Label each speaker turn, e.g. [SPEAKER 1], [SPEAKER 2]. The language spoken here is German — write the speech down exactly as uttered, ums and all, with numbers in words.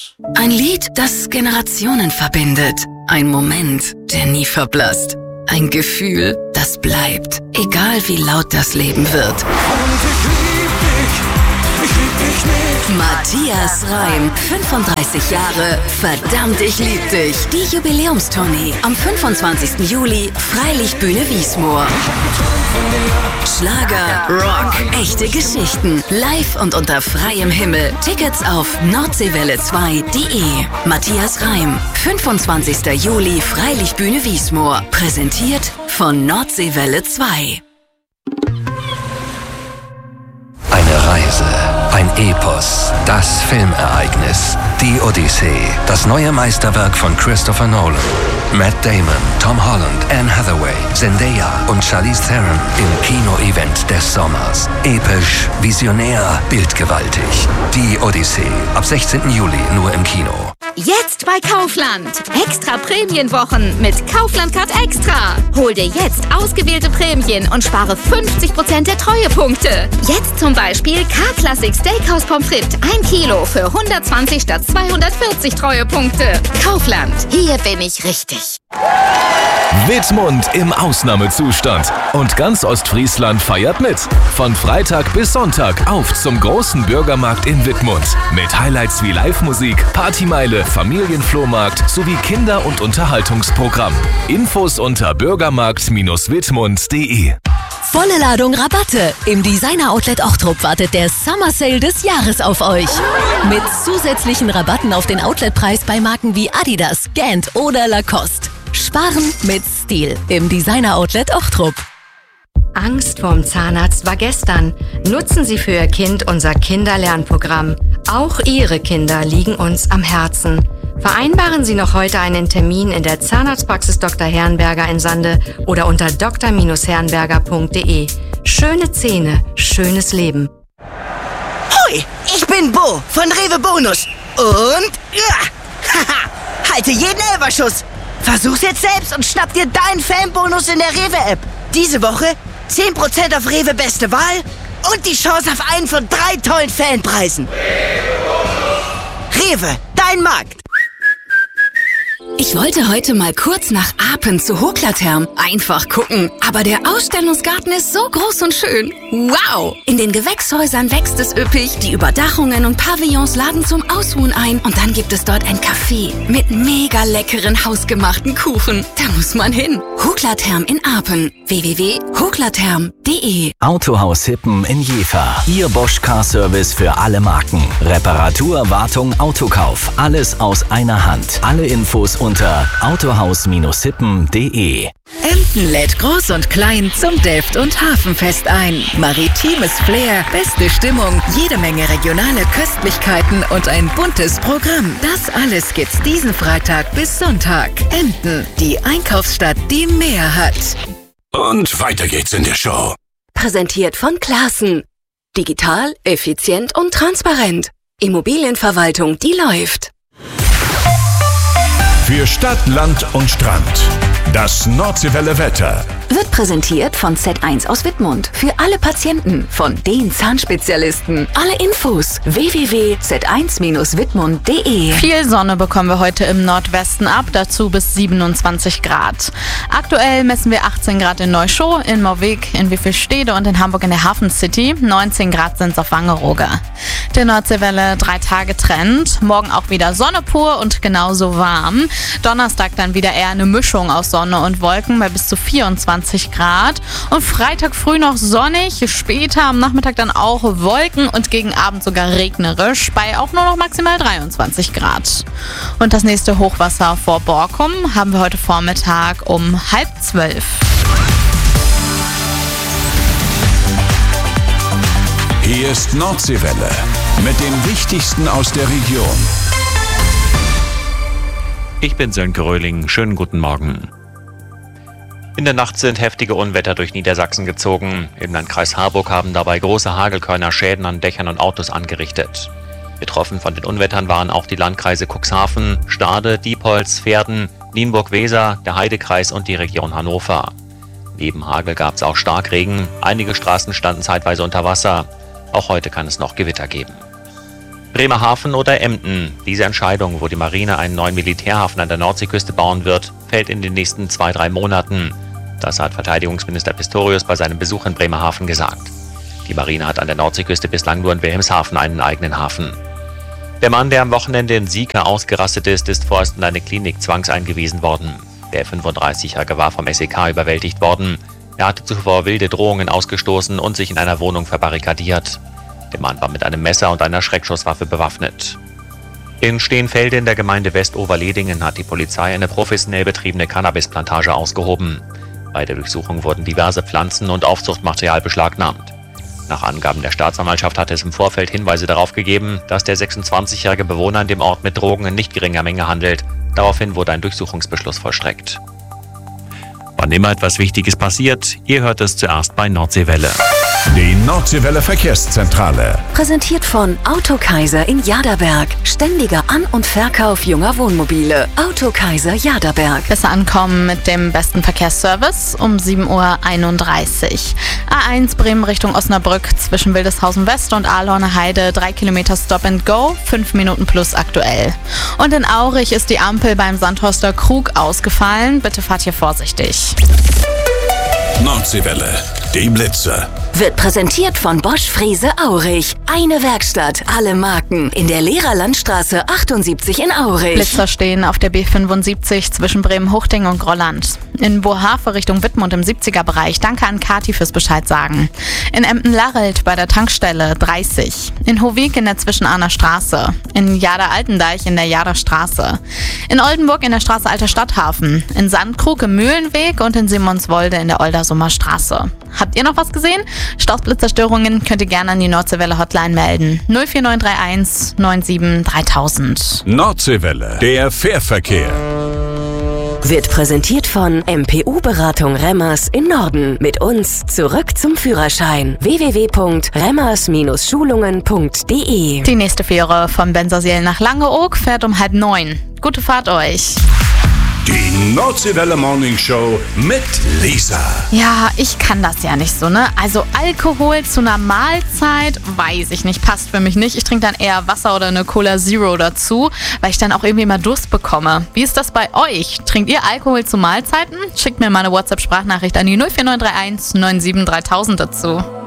[SPEAKER 1] Ein Lied, das Generationen verbindet. Ein Moment, der nie verblasst. Ein Gefühl, das bleibt, egal wie laut das Leben wird.
[SPEAKER 2] Und ich lieb dich, ich lieb dich nicht.
[SPEAKER 1] Matthias Reim, fünfunddreißig Jahre, verdammt, ich lieb dich. Die Jubiläumstournee am fünfundzwanzigsten Juli, Freilichtbühne Wiesmoor. Schlager, Rock, echte Geschichten, live und unter freiem Himmel. Tickets auf nordseewelle zwei punkt de. Matthias Reim, fünfundzwanzigsten Juli, Freilichtbühne Wiesmoor. Präsentiert von Nordseewelle zwei.
[SPEAKER 3] Eine Reise, ein Epos, das Filmereignis, die Odyssee, das neue Meisterwerk von Christopher Nolan. Matt Damon, Tom Holland, Anne Hathaway, Zendaya und Charlize Theron im Kino-Event des Sommers. Episch, visionär, bildgewaltig. Die Odyssee, ab sechzehnten Juli nur im Kino.
[SPEAKER 4] Jetzt bei Kaufland. Extra Prämienwochen mit Kaufland Card Extra. Hol dir jetzt ausgewählte Prämien und spare fünfzig Prozent der Treuepunkte. Jetzt zum Beispiel K-Classic Steakhouse Pommes frites, ein Kilo für hundertzwanzig statt zweihundertvierzig Treuepunkte. Kaufland, hier bin ich richtig.
[SPEAKER 5] Wittmund im Ausnahmezustand. Und ganz Ostfriesland feiert mit. Von Freitag bis Sonntag auf zum großen Bürgermarkt in Wittmund. Mit Highlights wie Live-Musik, Partymeile, Familienflohmarkt sowie Kinder- und Unterhaltungsprogramm. Infos unter bürgermarkt Bindestrich wittmund punkt de.
[SPEAKER 6] Volle Ladung Rabatte. Im Designer-Outlet Ochtrup wartet der Summer Sale des Jahres auf euch. Mit zusätzlichen Rabatten auf den Outletpreis bei Marken wie Adidas, Gant oder Lacoste. Sparen mit Stil im Designer-Outlet Ochtrup.
[SPEAKER 7] Angst vorm Zahnarzt war gestern. Nutzen Sie für Ihr Kind unser Kinderlernprogramm. Auch Ihre Kinder liegen uns am Herzen. Vereinbaren Sie noch heute einen Termin in der Zahnarztpraxis Doktor Herrenberger in Sande oder unter d r herrenberger punkt de. Schöne Zähne, schönes Leben.
[SPEAKER 8] Hoi, ich bin Bo von Rewe Bonus. Und ja, haha, halte jeden Elferschuss. Versuch's jetzt selbst und schnapp dir deinen Fanbonus in der Rewe-App. Diese Woche zehn Prozent auf Rewe Beste Wahl und die Chance auf einen von drei tollen Fanpreisen. Rewe, dein Markt.
[SPEAKER 1] Ich wollte heute mal kurz nach Apen zu Hoklatherm. Einfach gucken. Aber der Ausstellungsgarten ist so groß und schön. Wow! In den Gewächshäusern wächst es üppig. Die Überdachungen und Pavillons laden zum Ausruhen ein. Und dann gibt es dort ein Café mit mega leckeren hausgemachten Kuchen. Da muss man hin. Hoklatherm in Apen. w w w punkt hoklatherm punkt de.
[SPEAKER 9] Autohaus Hippen in Jever. Ihr Bosch Car Service für alle Marken. Reparatur, Wartung, Autokauf. Alles aus einer Hand. Alle Infos unter autohaus Bindestrich hippen punkt de.
[SPEAKER 1] Emden lädt groß und klein zum Delft- und Hafenfest ein. Maritimes Flair, beste Stimmung, jede Menge regionale Köstlichkeiten und ein buntes Programm. Das alles gibt's diesen Freitag bis Sonntag. Emden, die Einkaufsstadt, die mehr hat.
[SPEAKER 2] Und weiter geht's in der Show.
[SPEAKER 1] Präsentiert von Classen. Digital, effizient und transparent. Immobilienverwaltung, die läuft.
[SPEAKER 2] Für Stadt, Land und Strand. Das Nordseewelle Wetter.
[SPEAKER 1] Wird präsentiert von Z eins aus Wittmund. Für alle Patienten, von den Zahnspezialisten. Alle Infos w w w punkt z eins Bindestrich wittmund punkt de.
[SPEAKER 10] Viel Sonne bekommen wir heute im Nordwesten ab, dazu bis siebenundzwanzig Grad. Aktuell messen wir achtzehn Grad in Neuschow, in Moorweg, in Wiffelstede und in Hamburg in der Hafen City. neunzehn Grad sind es auf Wangerooge. Der Nordseewelle drei Tage Trend. Morgen auch wieder Sonne pur und genauso warm. Donnerstag dann wieder eher eine Mischung aus Sonne und Wolken bei bis zu vierundzwanzig Grad. Und Freitag früh noch sonnig, später am Nachmittag dann auch Wolken und gegen Abend sogar regnerisch bei auch nur noch maximal dreiundzwanzig Grad. Und das nächste Hochwasser vor Borkum haben wir heute Vormittag um halb zwölf.
[SPEAKER 2] Hier ist Nordseewelle mit dem Wichtigsten aus der Region.
[SPEAKER 11] Ich bin Sönke Röhling. Schönen guten Morgen. In der Nacht sind heftige Unwetter durch Niedersachsen gezogen. Im Landkreis Harburg haben dabei große Hagelkörner Schäden an Dächern und Autos angerichtet. Betroffen von den Unwettern waren auch die Landkreise Cuxhaven, Stade, Diepholz, Verden, Nienburg-Weser, der Heidekreis und die Region Hannover. Neben Hagel gab es auch Starkregen. Einige Straßen standen zeitweise unter Wasser. Auch heute kann es noch Gewitter geben. Bremerhaven oder Emden. Diese Entscheidung, wo die Marine einen neuen Militärhafen an der Nordseeküste bauen wird, fällt in den nächsten zwei, drei Monaten. Das hat Verteidigungsminister Pistorius bei seinem Besuch in Bremerhaven gesagt. Die Marine hat an der Nordseeküste bislang nur in Wilhelmshaven einen eigenen Hafen. Der Mann, der am Wochenende in Sieker ausgerastet ist, ist vorerst in eine Klinik zwangseingewiesen worden. Der fünfunddreißigjährige war vom S E K überwältigt worden. Er hatte zuvor wilde Drohungen ausgestoßen und sich in einer Wohnung verbarrikadiert. Der Mann war mit einem Messer und einer Schreckschusswaffe bewaffnet. In Steenfelde in der Gemeinde Westoverledingen hat die Polizei eine professionell betriebene Cannabisplantage ausgehoben. Bei der Durchsuchung wurden diverse Pflanzen und Aufzuchtmaterial beschlagnahmt. Nach Angaben der Staatsanwaltschaft hatte es im Vorfeld Hinweise darauf gegeben, dass der sechsundzwanzigjährige Bewohner in dem Ort mit Drogen in nicht geringer Menge handelt. Daraufhin wurde ein Durchsuchungsbeschluss vollstreckt. Wann immer etwas Wichtiges passiert, ihr hört es zuerst bei Nordseewelle.
[SPEAKER 2] Die Nordseewelle Verkehrszentrale.
[SPEAKER 1] Präsentiert von Autokaiser in Jaderberg. Ständiger An- und Verkauf junger Wohnmobile. Autokaiser Jaderberg.
[SPEAKER 10] Besser ankommen mit dem besten Verkehrsservice um sieben Uhr einunddreißig. A eins Bremen Richtung Osnabrück zwischen Wildeshausen West und Ahlhorner Heide. drei Kilometer Stop and Go, fünf Minuten plus aktuell. Und in Aurich ist die Ampel beim Sandhorster Krug ausgefallen. Bitte fahrt hier vorsichtig.
[SPEAKER 2] Nordseewelle, die Blitze.
[SPEAKER 1] Wird präsentiert von Bosch Frese Aurich. Eine Werkstatt, alle Marken. In der Lehrerlandstraße achtundsiebzig in Aurich.
[SPEAKER 10] Blitzer stehen auf der B fünfundsiebzig zwischen Bremen-Huchting und Grolland. In Bohave Richtung Wittmund im siebziger-Bereich. Danke an Kati fürs Bescheid sagen. In Emden-Larrelt bei der Tankstelle dreißig. In Hovig in der Zwischenahner Straße. In Jader-Altendeich in der Jader Straße. In Oldenburg in der Straße Alter Stadthafen. In Sandkrug im Mühlenweg und in Simonswolde in der Oldersummer Straße. Habt ihr noch was gesehen? Staus, Blitzerstörungen könnt ihr gerne an die Nordseewelle Hotline melden. null vier neun drei eins neun sieben dreitausend.
[SPEAKER 2] Nordseewelle, der Fährverkehr.
[SPEAKER 1] Wird präsentiert von M P U-Beratung Remmers in Norden. Mit uns zurück zum Führerschein. w w w punkt remmers Schulungen punkt d e.
[SPEAKER 10] Die nächste Fähre von Bensersiel nach Langeoog fährt um halb neun. Gute Fahrt euch.
[SPEAKER 2] Die Nordseewelle Morning Show mit Lisa.
[SPEAKER 10] Ja, ich kann das ja nicht so, ne? Also Alkohol zu einer Mahlzeit, weiß ich nicht, passt für mich nicht. Ich trinke dann eher Wasser oder eine Cola Zero dazu, weil ich dann auch irgendwie mal Durst bekomme. Wie ist das bei euch? Trinkt ihr Alkohol zu Mahlzeiten? Schickt mir mal eine WhatsApp-Sprachnachricht an die null vier neun drei eins neun sieben dreitausend dazu.